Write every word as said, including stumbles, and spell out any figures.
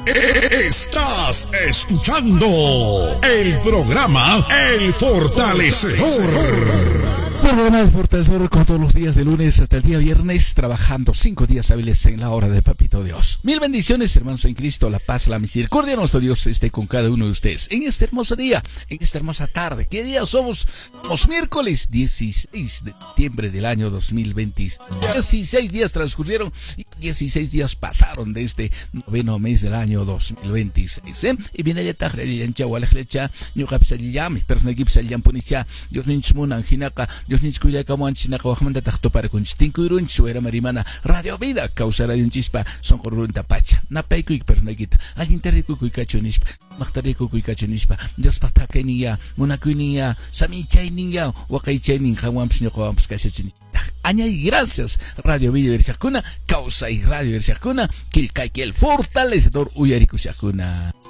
Estás escuchando el programa El Fortalecedor. Programa El Fortalecedor con todos los días de lunes hasta el día viernes, trabajando cinco días hábiles en la hora de Papito Dios. Mil bendiciones, hermanos en Cristo, la paz, la misericordia de nuestro Dios esté con cada uno de ustedes en este hermoso día, en esta hermosa tarde. ¿Qué día somos? Los miércoles dieciséis de septiembre del año dos mil veinte. dieciséis días transcurrieron y dieciséis días pasaron de este noveno mes del año dos mil veintiséis. ¿eh? Y viene ya tarde, ya walajlecha, ñuqapsallami, personagipsallapunicha, Dios ninchmunan, jinaka, Dios nichkuya kamuanchinaka, wajmanta tachtopar con chistinkurun, suera marimana, Radio Vida, causará un chispa, son corrun tapacha, napaikuik personagita, agintarikukuy cachonispa, machtarikukuy cachonispa, Dios patakeniya, munakuiniya, samichayniya, wakaychaynin, hawamps, ñoqawamps, kasachinicha. Aña y gracias, Radio Vida Vershakuna, causa y Radio Vershakuna, Kilkay, el fortalecedor Uyariku Shakuna.